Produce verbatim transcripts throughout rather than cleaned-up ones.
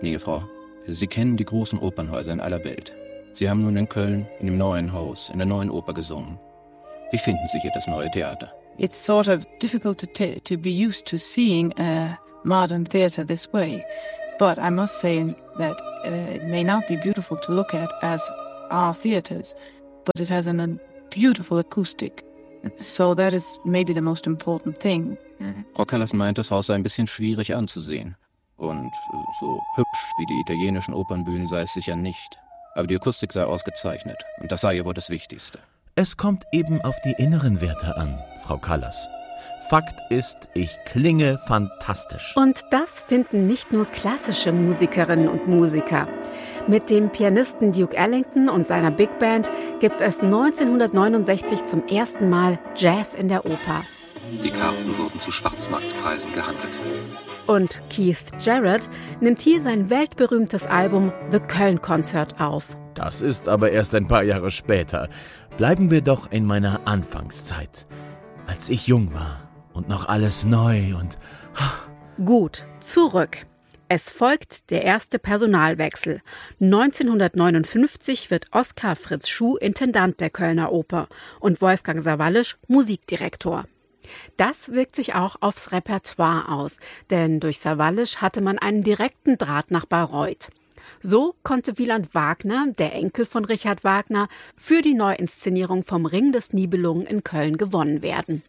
gnädige Frau, Sie kennen die großen Opernhäuser in aller Welt. Sie haben nun in Köln, in dem neuen Haus, in der neuen Oper gesungen. Wie finden Sie hier das neue Theater? It's sort of difficult to, t- to be used to seeing a modern theater this way. But I must say that uh, it may not be beautiful to look at as our theaters, but it has an, a beautiful acoustic. So that is maybe the most important thing. Frau Callas meint, das Haus sei ein bisschen schwierig anzusehen. Und so hübsch wie die italienischen Opernbühnen sei es sicher nicht. Aber die Akustik sei ausgezeichnet. Und das sei ihr wohl das Wichtigste. Es kommt eben auf die inneren Werte an, Frau Callas. Fakt ist, ich klinge fantastisch. Und das finden nicht nur klassische Musikerinnen und Musiker. Mit dem Pianisten Duke Ellington und seiner Big Band gibt es neunzehnhundertneunundsechzig zum ersten Mal Jazz in der Oper. Die Karten wurden zu Schwarzmarktpreisen gehandelt. Und Keith Jarrett nimmt hier sein weltberühmtes Album The Köln Concert auf. Das ist aber erst ein paar Jahre später. Bleiben wir doch in meiner Anfangszeit, als ich jung war und noch alles neu und... Gut, zurück. Es folgt der erste Personalwechsel. neunzehnhundertneunundfünfzig wird Oskar Fritz Schuh Intendant der Kölner Oper und Wolfgang Sawallisch Musikdirektor. Das wirkt sich auch aufs Repertoire aus, denn durch Sawallisch hatte man einen direkten Draht nach Bayreuth. So konnte Wieland Wagner, der Enkel von Richard Wagner, für die Neuinszenierung vom Ring des Nibelungen in Köln gewonnen werden.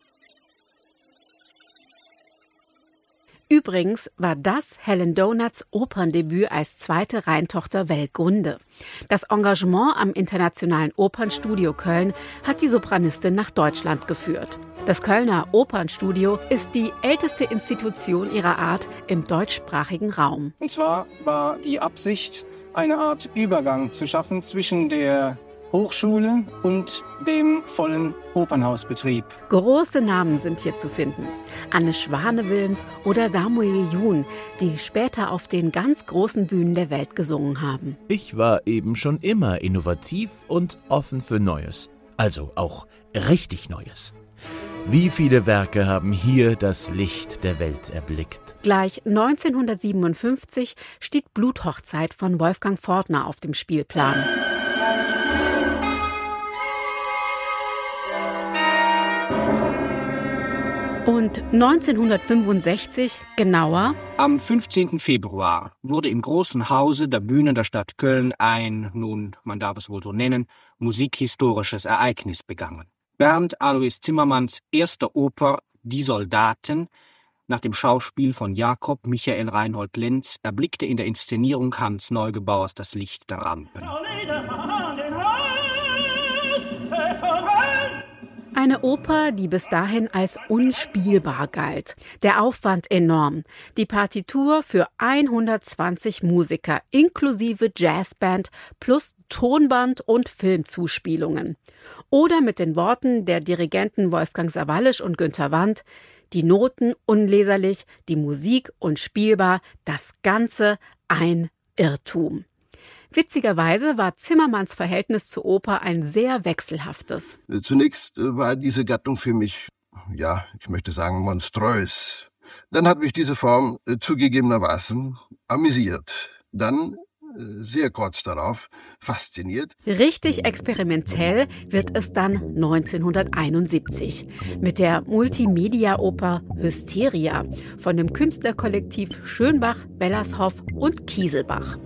Übrigens war das Helen Donuts Operndebüt als zweite Rheintochter Weltgründe. Das Engagement am Internationalen Opernstudio Köln hat die Sopranistin nach Deutschland geführt. Das Kölner Opernstudio ist die älteste Institution ihrer Art im deutschsprachigen Raum. Und zwar war die Absicht, eine Art Übergang zu schaffen zwischen der Hochschule und dem vollen Opernhausbetrieb. Große Namen sind hier zu finden. Anne Schwane-Wilms oder Samuel Jun, die später auf den ganz großen Bühnen der Welt gesungen haben. Ich war eben schon immer innovativ und offen für Neues. Also auch richtig Neues. Wie viele Werke haben hier das Licht der Welt erblickt? Gleich neunzehnhundertsiebenundfünfzig steht Bluthochzeit von Wolfgang Fortner auf dem Spielplan. Und neunzehnhundertfünfundsechzig, genauer, am fünfzehnten Februar wurde im Großen Hause der Bühne der Stadt Köln ein, nun, man darf es wohl so nennen, musikhistorisches Ereignis begangen. Bernd Alois Zimmermanns erste Oper »Die Soldaten« nach dem Schauspiel von Jakob Michael Reinhold Lenz erblickte in der Inszenierung Hans Neugebauers das Licht der Rampen. Eine Oper, die bis dahin als unspielbar galt. Der Aufwand enorm. Die Partitur für hundertzwanzig Musiker inklusive Jazzband plus Tonband und Filmzuspielungen. Oder mit den Worten der Dirigenten Wolfgang Sawallisch und Günter Wandt: Die Noten unleserlich, die Musik unspielbar, das Ganze ein Irrtum. Witzigerweise war Zimmermanns Verhältnis zur Oper ein sehr wechselhaftes. Zunächst war diese Gattung für mich, ja, ich möchte sagen, monströs. Dann hat mich diese Form zugegebenermaßen amüsiert. Dann, sehr kurz darauf, fasziniert. Richtig experimentell wird es dann neunzehnhunderteinundsiebzig mit der Multimedia-Oper Hysteria von dem Künstlerkollektiv Schönbach, Wellershoff und Kieselbach.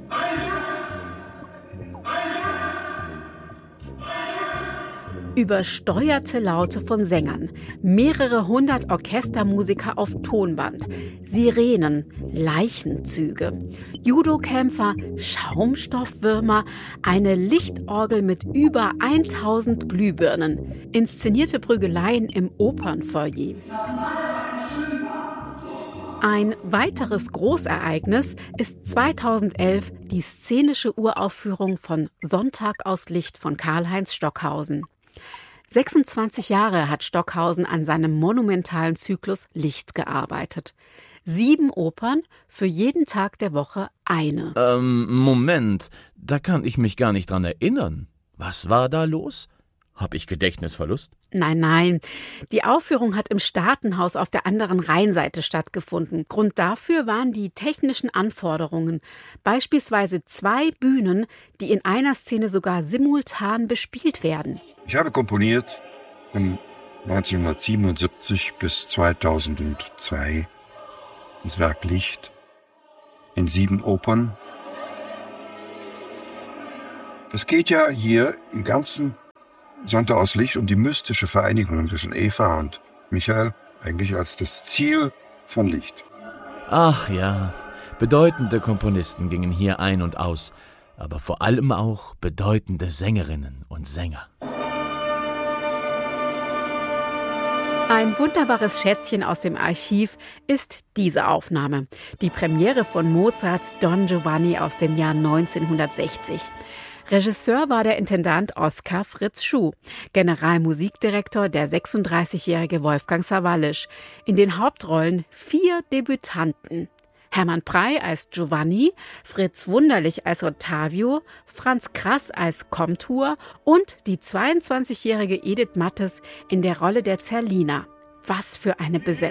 Übersteuerte Laute von Sängern, mehrere hundert Orchestermusiker auf Tonband, Sirenen, Leichenzüge, Judokämpfer, Schaumstoffwürmer, eine Lichtorgel mit über tausend Glühbirnen, inszenierte Prügeleien im Opernfoyer. Ein weiteres Großereignis ist zweitausendelf die szenische Uraufführung von Sonntag aus Licht von Karl-Heinz Stockhausen. sechsundzwanzig Jahre hat Stockhausen an seinem monumentalen Zyklus Licht gearbeitet. Sieben Opern, für jeden Tag der Woche eine. Ähm, Moment, da kann ich mich gar nicht dran erinnern. Was war da los? Hab ich Gedächtnisverlust? Nein, nein. Die Aufführung hat im Staatenhaus auf der anderen Rheinseite stattgefunden. Grund dafür waren die technischen Anforderungen. Beispielsweise zwei Bühnen, die in einer Szene sogar simultan bespielt werden. Ich habe komponiert von neunzehnhundertsiebenundsiebzig bis zweitausendzwei das Werk Licht in sieben Opern. Es geht ja hier im ganzen Sonntag aus Licht um die mystische Vereinigung zwischen Eva und Michael, eigentlich als das Ziel von Licht. Ach ja, bedeutende Komponisten gingen hier ein und aus, aber vor allem auch bedeutende Sängerinnen und Sänger. Ein wunderbares Schätzchen aus dem Archiv ist diese Aufnahme. Die Premiere von Mozarts Don Giovanni aus dem Jahr neunzehnhundertsechzig. Regisseur war der Intendant Oskar Fritz Schuh, Generalmusikdirektor der sechsunddreißigjährige Wolfgang Sawallisch. In den Hauptrollen vier Debütanten. Hermann Prey als Giovanni, Fritz Wunderlich als Ottavio, Franz Krass als Komtur und die zweiundzwanzigjährige Edith Mattes in der Rolle der Zerlina. Was für eine Besetzung!